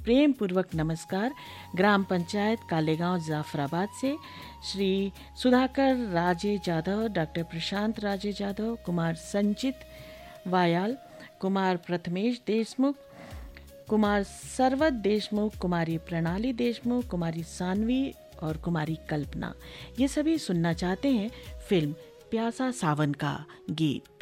प्रेम पूर्वक नमस्कार। ग्राम पंचायत कालेगांव जाफराबाद से श्री सुधाकर राजे जाधव, डॉक्टर प्रशांत राजे जाधव, कुमार संचित वायाल, कुमार प्रथमेश देशमुख, कुमार सरवत देशमुख, कुमारी प्रणाली देशमुख, कुमारी सानवी और कुमारी कल्पना, ये सभी सुनना चाहते हैं फिल्म प्यासा सावन का गीत।